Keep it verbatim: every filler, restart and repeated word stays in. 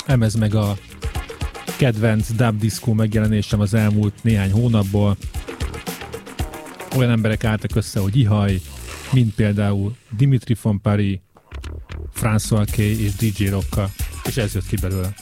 emez meg a kedvenc dub disco megjelenésem az elmúlt néhány hónapból. Olyan emberek álltak össze, hogy ihaj, mint például Dimitri von Paris, François K. és dé dzsé Rocka, és ez jött ki belőle.